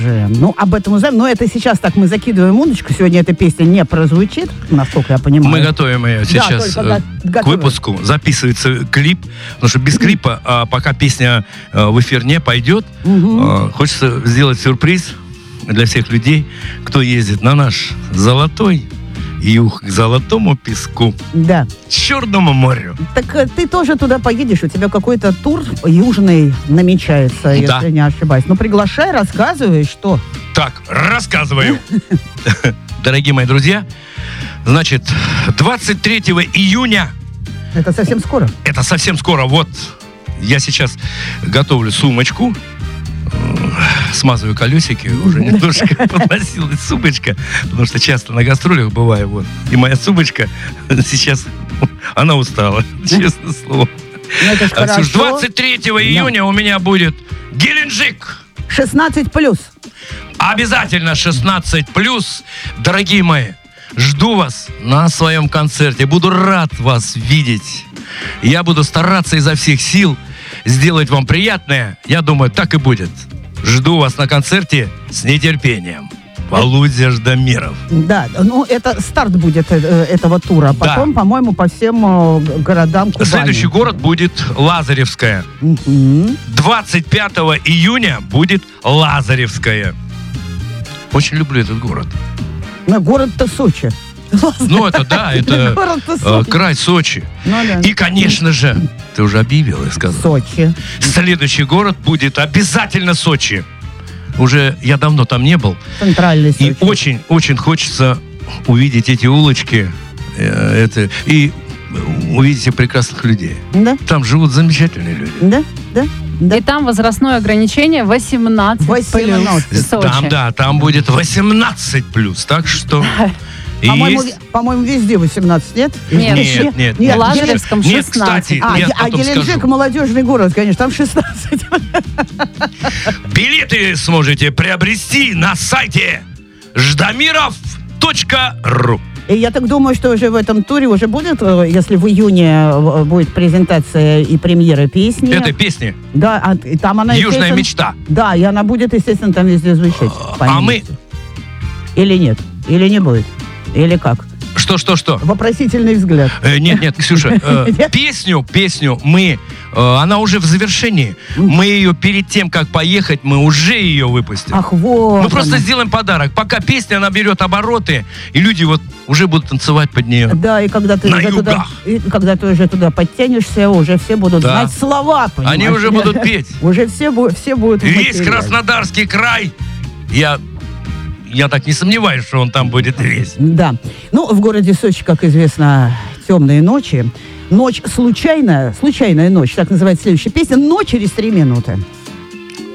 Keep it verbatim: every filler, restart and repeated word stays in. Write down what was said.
Ну, об этом узнаем. Но это сейчас так мы закидываем удочку. Сегодня эта песня не прозвучит, насколько я понимаю. Мы готовим ее сейчас да, э, к выпуску. Записывается клип. Потому что без клипа, а, пока песня а, в эфир не пойдет, угу. а, хочется сделать сюрприз для всех людей, кто ездит на наш золотой юг, к золотому песку, да. Черному морю. Так ты тоже туда поедешь, у тебя какой-то тур южный намечается, да. Если не ошибаюсь. Ну, приглашай, рассказывай, что. Так, рассказываю. Дорогие мои друзья, значит, двадцать третьего июня. Это совсем скоро. Это совсем скоро. Вот, я сейчас готовлю сумочку. Смазываю колесики, уже немножко подносилась сумочка, потому что часто на гастролях бываю, вот. И моя сумочка сейчас, она устала, честное слово. двадцать третьего июня у меня будет Геленджик. шестнадцать плюс. Обязательно шестнадцать плюс. Дорогие мои, жду вас на своем концерте. Буду рад вас видеть. Я буду стараться изо всех сил сделать вам приятное. Я думаю, так и будет. Жду вас на концерте с нетерпением. Володя Ждамиров. Да, ну это старт будет этого тура. Потом, да. По-моему, по всем городам Кубани. Следующий город будет Лазаревская. Угу. двадцать пятого июня будет Лазаревская. Очень люблю этот город. Но город-то Сочи. Ну, это да, это э, край Сочи. Ну, да. И, конечно же, ты уже объявил и сказал. Сочи. Следующий город будет обязательно Сочи. Уже я давно там не был. Центральный Сочи. И очень-очень хочется увидеть эти улочки э, это, и увидеть этих прекрасных людей. Да. Там живут замечательные люди. Да, да. Да. И там возрастное ограничение восемнадцать плюс. Там, да, там будет восемнадцать плюс. Так что... По-моему, по-моему, везде восемнадцать, нет? Нет, нет, нет. нет. В Лазаревском шестнадцать. Нет, кстати, а, я а Геленджик молодежный город, конечно, там шестнадцать. Билеты сможете приобрести на сайте ждамиров точка ру. И я так думаю, что уже в этом туре уже будет, если в июне будет презентация и премьера песни. Этой песни? Да, и там она... «Южная мечта». Да, и она будет, естественно, там везде звучать. А мы... Или нет? Или не будет? Или как? Что, что, что? Вопросительный взгляд. Э, нет, нет, Ксюша, э, песню, песню мы, э, она уже в завершении. Мы ее перед тем, как поехать, мы уже ее выпустим. Ах, вот. Мы просто сделаем подарок. Пока песня наберет обороты, и люди вот уже будут танцевать под нее. Да, и когда ты, уже туда, и когда ты уже туда подтянешься, уже все будут да. знать слова, понимаешь? Они уже будут петь. Уже все, все будут... Весь Краснодарский край. Я... Я так не сомневаюсь, что он там будет весь. Да. Ну, в городе Сочи, как известно, темные ночи. Ночь случайная, случайная ночь, так называется следующая песня, но через три минуты.